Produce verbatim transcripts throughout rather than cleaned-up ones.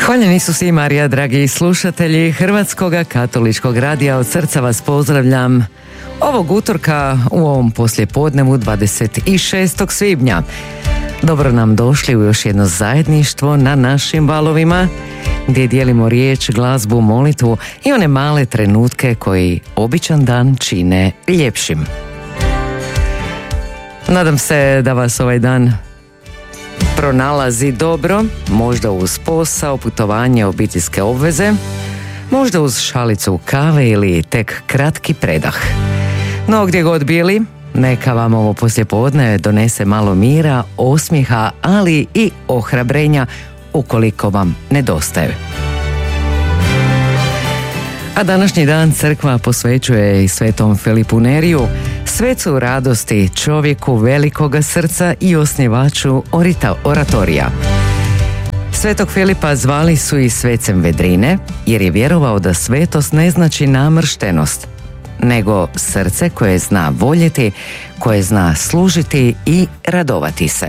Hvaljeni su svi Marija, dragi slušatelji Hrvatskog katoličkog radija. Od srca vas pozdravljam ovog utorka u ovom poslijepodnevu dvadeset šestog svibnja. Dobro nam došli u još jedno zajedništvo na našim valovima, gdje dijelimo riječ, glazbu, molitvu i one male trenutke koji običan dan čine ljepšim. Nadam se da vas ovaj dan pronalazi dobro, možda uz posao, putovanje, obiteljske obveze, možda uz šalicu kave ili tek kratki predah. No gdje god bili, neka vam ovo poslijepodne donese malo mira, osmijeha, ali i ohrabrenja ukoliko vam nedostaje. A današnji dan crkva posvećuje i svetom Filipu Neriju, svecu radosti, čovjeku velikoga srca i osnivaču orita, oratorija. Svetog Filipa zvali su i svecem vedrine, jer je vjerovao da svetost ne znači namrštenost, nego srce koje zna voljeti, koje zna služiti i radovati se.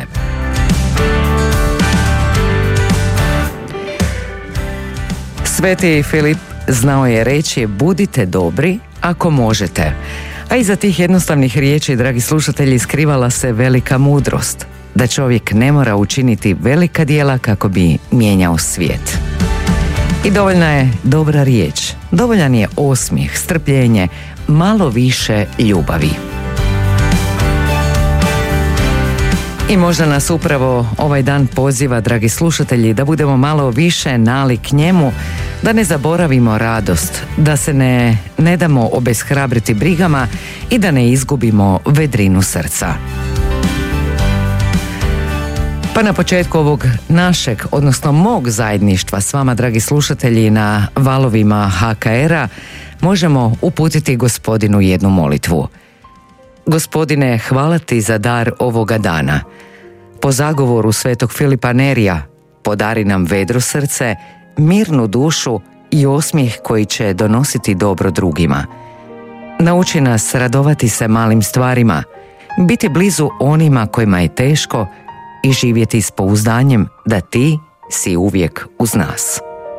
Sveti Filip znao je reći: budite dobri ako možete. A iza tih jednostavnih riječi, dragi slušatelji, skrivala se velika mudrost, da čovjek ne mora učiniti velika djela kako bi mijenjao svijet. I dovoljna je dobra riječ, dovoljan je osmijeh, strpljenje, malo više ljubavi. I možda nas upravo ovaj dan poziva, dragi slušatelji, da budemo malo više nalik njemu, da ne zaboravimo radost, da se ne, ne damo obeshrabriti brigama i da ne izgubimo vedrinu srca. Pa na početku ovog našeg, odnosno mog zajedništva s vama, dragi slušatelji, na valovima ha ka era, možemo uputiti Gospodinu jednu molitvu. Gospodine, hvala ti za dar ovoga dana. Po zagovoru svetog Filipa Nerija, podari nam vedro srce, mirnu dušu i osmijeh koji će donositi dobro drugima. Nauči nas radovati se malim stvarima, biti blizu onima kojima je teško i živjeti s pouzdanjem da ti si uvijek uz nas.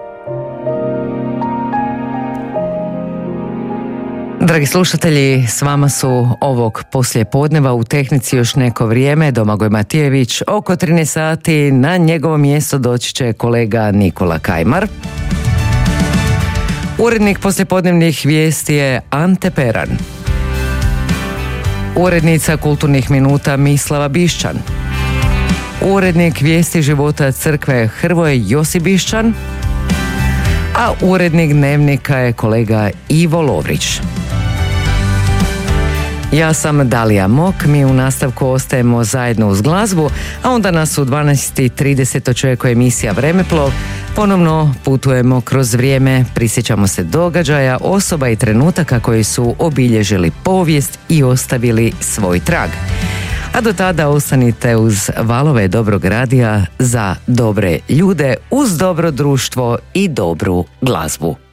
Dragi slušatelji, s vama su ovog poslijepodneva u tehnici još neko vrijeme Domagoj Matijević. Oko trinaest sati na njegovo mjesto doći će kolega Nikola Kajmar. Urednik poslijepodnevnih vijesti je Ante Peran. Urednica kulturnih minuta Mislava Bišćan. Urednik vijesti života crkve Hrvoje Josip Bišćan. A urednik dnevnika je kolega Ivo Lovrić. Ja sam Dalija Mok, mi u nastavku ostajemo zajedno uz glazbu, a onda nas u dvanaest i trideset očekuje emisija Vremeplov. Ponovno putujemo kroz vrijeme, prisjećamo se događaja, osoba i trenutaka koji su obilježili povijest i ostavili svoj trag. A do tada ostanite uz valove dobrog radija za dobre ljude, uz dobro društvo i dobru glazbu.